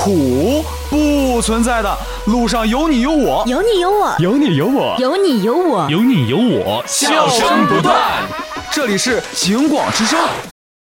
苦？不存在的，路上有你有我， 有你有我， 有你有我， 有你有我， 有你有我， 笑声不断。这里是警广之声。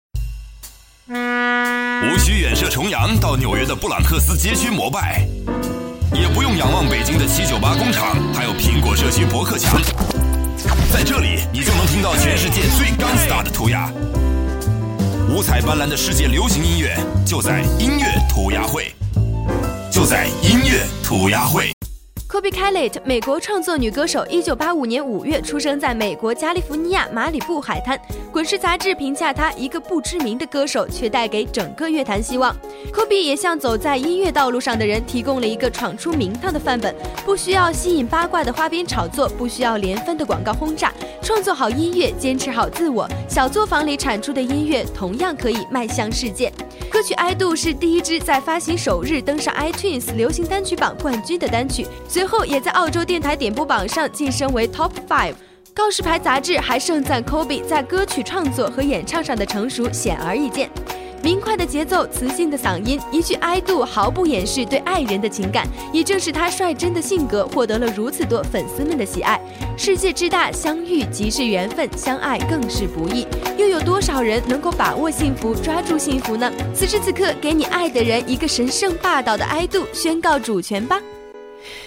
无需远涉重洋到纽约的布朗克斯街区膜拜，也不用仰望北京的798工厂，还有苹果社区博客墙。在这里，你就能听到全世界最gangsta的涂鸦，五彩斑斓的世界流行音乐就在音乐涂鸦会，就在音乐涂鸦会。 Kobe Calais， 美国创作女歌手，1985年5月出生在美国加利福尼亚马里布海滩。滚石杂志评价她一个不知名的歌手，却带给整个乐坛希望。Kobe 也向走在音乐道路上的人提供了一个闯出名堂的范本，不需要吸引八卦的花边炒作，不需要连番的广告轰炸，创作好音乐，坚持好自我，小作坊里产出的音乐同样可以迈向世界。歌曲《爱度》是第一支在发行首日登上 iTunes 流行单曲榜冠军的单曲，随后也在澳洲电台点播榜上晋升为 Top 5。告示牌杂志还盛赞 Kobe 在歌曲创作和演唱上的成熟显而易见。明快的节奏，磁性的嗓音，一句爱度毫不掩饰对爱人的情感，也正是他率真的性格获得了如此多粉丝们的喜爱。世界之大，相遇即是缘分，相爱更是不易。又有多少人能够把握幸福，抓住幸福呢？此时此刻，给你爱的人一个神圣霸道的爱度，宣告主权吧。